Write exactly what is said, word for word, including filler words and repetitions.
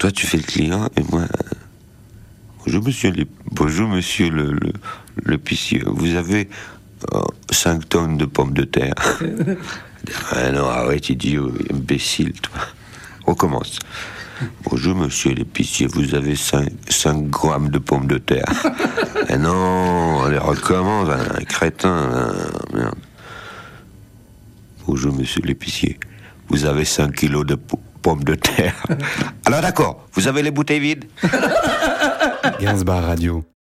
toi, tu fais le client, et moi... Bonjour, monsieur, les... Bonjour, monsieur le, le, l'épicier. Vous avez cinq euh, tonnes de pommes de terre. Ah non, arrête, idiot, imbécile, toi. On commence. Bonjour, monsieur l'épicier, vous avez cinq grammes de pommes de terre. Ah non, on les recommence, un crétin, un... merde. Bonjour, monsieur l'épicier, vous avez cinq kilos de p- pommes de terre. Alors d'accord, vous avez les bouteilles vides. Gainsbourg Radio.